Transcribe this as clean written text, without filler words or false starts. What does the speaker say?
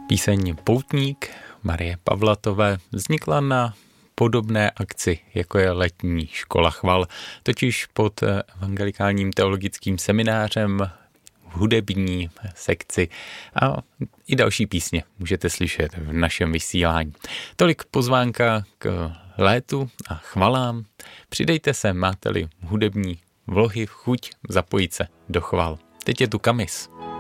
Píseň Poutník Marie Pavlatové vznikla na podobné akci, jako je letní škola chval, totiž pod evangelikálním teologickým seminářem v hudební sekci a i další písně můžete slyšet v našem vysílání. Tolik pozvánka k létu a chvalám. Přidejte se, máte-li hudební vlohy, chuť zapojit se do chval. Teď je tu Kamis.